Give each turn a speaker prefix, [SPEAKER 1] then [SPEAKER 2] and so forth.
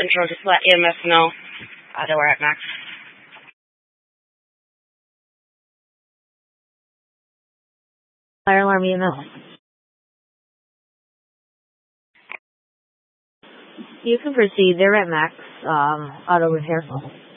[SPEAKER 1] control, just let EMS know that we're at max.
[SPEAKER 2] Fire alarm EMS. You can proceed. They're at max. Auto repair.